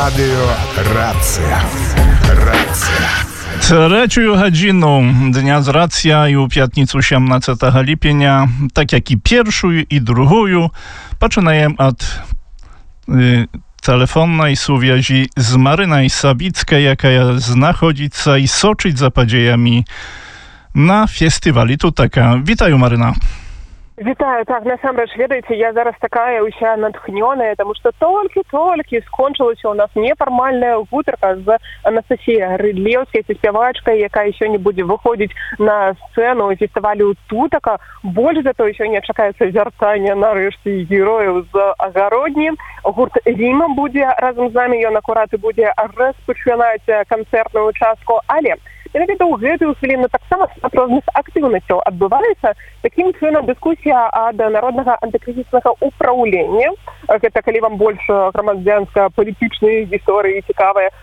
Радыё Рацыя. Третю гадзіну дня з рацыя і ў пятніцу 17 ліпеня, так як і першую і другую, пачынаем ад telefonnej suvjazi z Marynaj Sabickiej, jaka znachodzica i soczyć za podziejami na festiwali Tuteka. Witаю, Maryna. Вітаю, так, насамрэч, ведаеце, я зараз такая ўся натхнёная, таму што толькі скончылася у нас нефармальная гутарка з Анастасіяй Грыдлеўскай, са спявачкай, якая сёння будзе выходзіць на сцэну фестывалю Тутака. Больш за тое, сёння чакаецца вяртанне нарэшце герояў з агародні. Гурт Ріма будзе разам з намі, ён акурат і будзе распачынаць канцэртную частку, але менавіта ў гэтую хвіліну таксама з розных актыўнасцяў адбываецца. Такім чынам дыскусія ад народнага антыкрызіснага ўпраўлення. Гэта калі вам больш грамадзянска-палітычныя гісторыі цікавыя.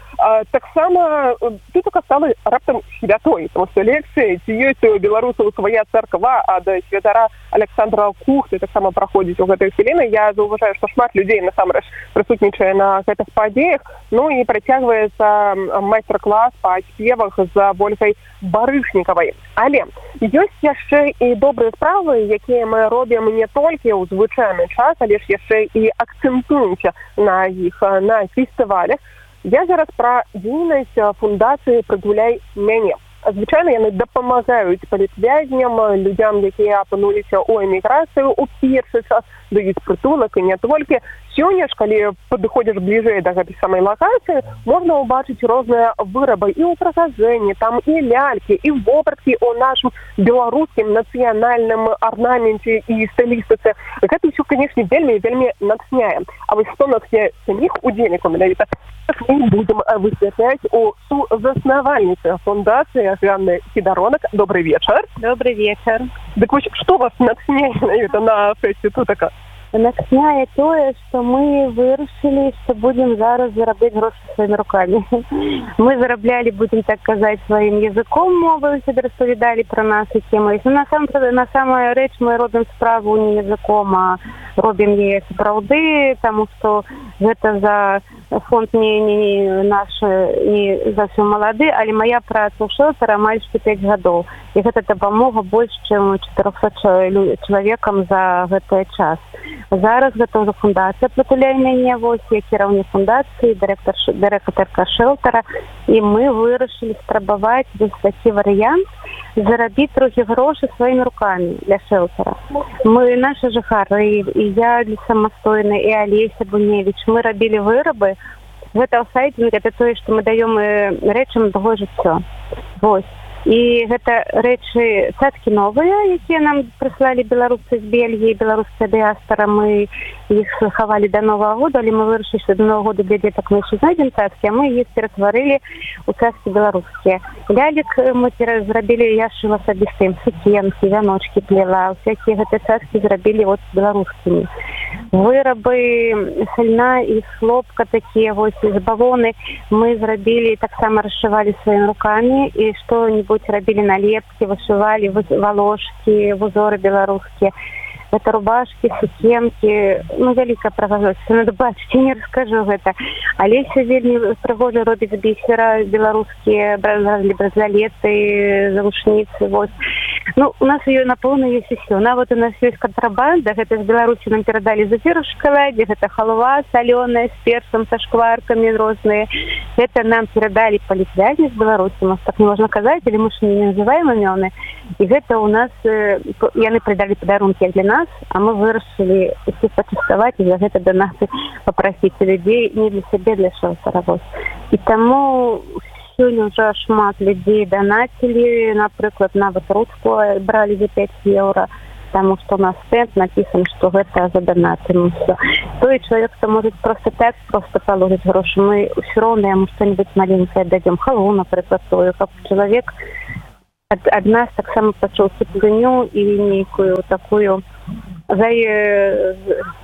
Таксама Тутака стала раптам святой, тому што лекцыі, ці ёсць у беларусаў свая царква ад святара Александра Кухты таксама праходзіць у гэтай хвіліны. Я заўважаю, што шмат людзей насамрэч прысутнічае на гэтых падзеях. Ну і працягваецца майстар-клас па спевах з Ольгай Барышнікавай. Але ёсць яшчэ і добрыя справы, якія мы робім не толькі ў звычайны час, але ж яшчэ і акцэнтуемся на іх на фестывалях. Я зараз пра дзейнасць фундацыі «Прытуляй мяне». Звычайна яны дапамагаюць палітвязням, людзям, якія апынуліся ў эміграцыю ў першы час, даюць прытулак і не толькі. Сёння ж, калі падыходзіш бліжэй да гэтай самай лакацыі, можна ўбачыць розныя вырабы і ў прыгажэнні, там і лялькі, і вопраткі ў нашым беларускім нацыянальным арнаменце і стылістыцы. Гэта ўсё, канешне, вельмі натхняе. А вось што натхняе саміх удзельнікаў менавіта, мы будем высвятляць у сузаснавальніцы фундацыі Ганны Сідаронак. Добрый вечар. Добрый вечар. Дык вось што вас натхняе на фэсце Тутака? Натхняе тое, што мы вырашылі, што будзем зараз зарабляць грошы сваімі рукамі. Мы зараблялі, будзем так казаць, сваім языком мовы, усе распавядалі пра нас і темы. На самая рэч мы робім справу не языком, а робім яе сапраўды, таму што гэта за фонд не наш, не зовсім малады, але моя праца ў шэлтары амаль 5 гадоў. І гэта дапамога больш, чым 400 чалавекам за гэты час. Зараз гэта ўжо фундацыя «Прытуляй мяне», вось я кіраўнік фундацыі, дырэктарка шэлтара, і мы вырашылі спрабаваць вось такі варыянт зарабіць трохі грошы сваімі рукамі для шэлтара. Мы, нашы жыхары, і я самастойна, і Алеся Буневіч, мы рабілі вырабы. Гэта сайдинг, это тое, што мы даём рэчам другое жыццё. Вось. І гэта рэчы цацкі новыя, якія нам прыслалі беларусы з Бельгіі, беларуская дыаспара. Мы іх хавалі да Новага года, але мы вырашылі, што да Новага года для дзетак мы яшчэ знайдзем цацкі, а мы іх ператварылі ў цацкі беларускія. Лялек мы зрабілі, я шыла асабіста ім сукенкі, вяночкі плела, всякія гэтыя цацкі зрабілі вот беларускімі. Вырабы сальна і хлопка такія, вось з бавоны мы зрабілі, таксама расшывалі сваімі рукамі, і што-нибудь рабілі налепкі, вышывалі валошкі, узоры беларускія. Это рубашкі, сукенкі, ну, вялікая прыгажосць. Надо бачыць, не раскажу гэта. Алеся вельмі прыгожа робіць з бісера беларускія бразалеты, завушніцы, вось. Ну, у нас ее напэўна ёсць усё. Нават у нас ёсць кантрабанда, гэта з Беларусі нам перадалі зефір у шакаладзе, гэта халва салёная з перцам, са шкваркамі розныя. Гэта нам перадалі палітвязні з Беларусі, у нас так не можна казаць, але мы ж не называем імёны. І гэта у нас, яны прыдалі падарункі для нас, а мы вырашылі усіх пачаставаць і за гэта да нас папрасіць людзей не для сябе, для шэлтара. І таму сёння ўжо шмат людзей данацілі, напрыклад, нават ручку бралі за 5 еўра, таму што на стэнд напісана, што гэта за донаты. Той чалавек, хто можа проста так, проста паложыць грошы, мы ўсё роўна яму што-нибудь маленькае дадзем, халву, напрыклад, тою, каб чалавек ад нас таксама пачуў цеплыню і нейкую такую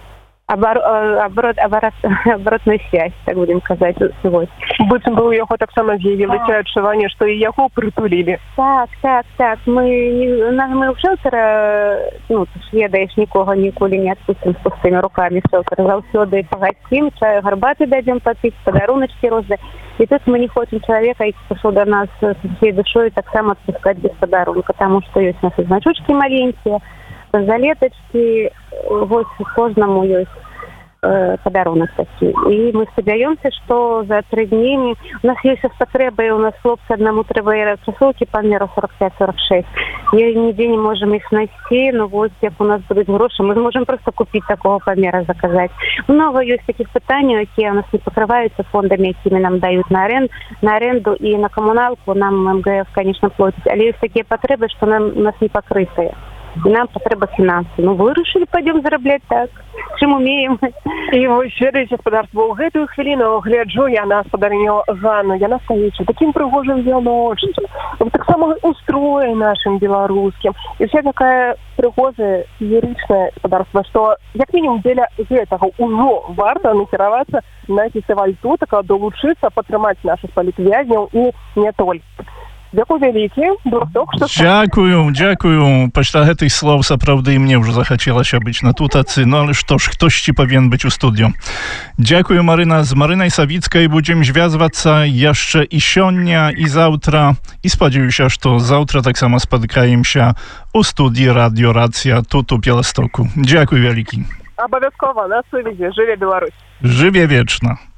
оборотную связь, так будем казаць сегодня. Быццам бы ў яго таксама з'явілася адчуванне, што і яго прытулілі. Так. Мы ў шэлтара, ты ведаеш, нікога ніколі не адпустим з пустымі рукамі шэлтара. Заўсёды пагасцім, чаю, гарбаты дадзем папіць, падаруначкі розныя. І тут мы не хочам чалавека, які прыйшоў да нас з усей душой, таксама адпускаць без падарунка, таму што ёсць у нас і значочкі маленькія, залетачкі, вось кожнаму ёсць подарунок такі. І мы спадзяёмся, што за 3 дні у нас ёсць патрэбы, у нас хлопцы аднаму трэба красоўкі памеру 45-46. Я нідзе не можам іх знайсці, вось як у нас будуць грошы, мы зможам проста купіць такого памера, заказаць. Много ёсць такіх пытанняў, якія у нас не пакрываюцца фондамі, якімі нам даюць на аренду і на камуналку, нам МГФ, конечно, плоціць, але ёсць такія патрэбы, што у нас не пакрытыя. І нам патрэба фінансы. Вырашылі, пойдем зарабляць так, чым умеем. І вось, ведаеце, гаспадарства, ў гэтую хвіліну гляджу я на гаспадарню Ганну, яна стаіць у такім прыгожым вяночцы, таксама устроі нашым беларускім. І вся такая прыгожая, лірычная гаспадарства, што як мінімум дзеля гэтага ўжо варта накіравацца на фестываль тутака, долучыцца, падтрымаць нашых палітвязняў і не толькі. Дзякуй вялікі, дурток, што... Дзякую. Пасля гэтых слоў сапраўды і мне ўжо захацелася быць на тутацы, але што ж, хтосьці павінен быць у студыю. Дзякую, Марына. З Марынай Савіцкай будзем звязвацца яшчэ і сёння, і заўтра. І спадзяюся, што заўтра таксама спаткаемся у студыі Радыё Рацыя тут у Бяластоку. Дзякуй вялікі. Абавязкова, на сувязі. Жыве Беларусь. Жыве вечна.